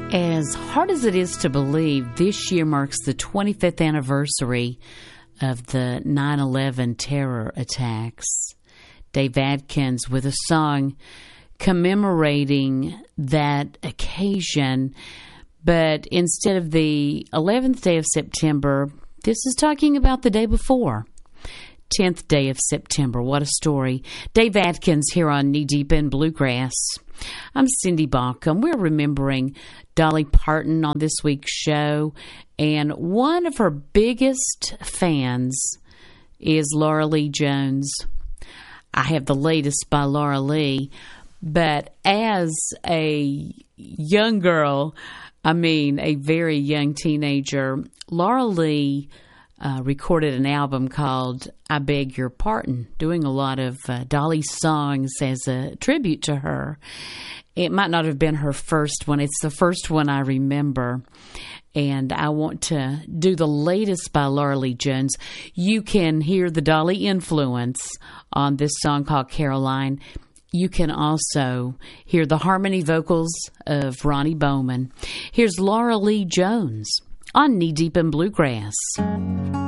As hard as it is to believe, this year marks the 25th anniversary of the 9/11 terror attacks. Dave Adkins with a song commemorating that occasion, but instead of the 11th day of September, this is talking about the day before. 10th day of September. What a story. Dave Adkins here on Knee Deep in Bluegrass. I'm Cindy Baucom. We're remembering Dolly Parton on this week's show, and one of her biggest fans is Laura Lee Jones. I have the latest by Laura Lee, but as a young girl, a very young teenager, Laura Lee recorded an album called I Beg Your Pardon, doing a lot of Dolly songs as a tribute to her. It might not have been her first one. It's the first one I remember. And I want to do the latest by Laura Lee Jones. You can hear the Dolly influence on this song called Caroline. You can also hear the harmony vocals of Ronnie Bowman. Here's Laura Lee Jones on Knee Deep in Bluegrass.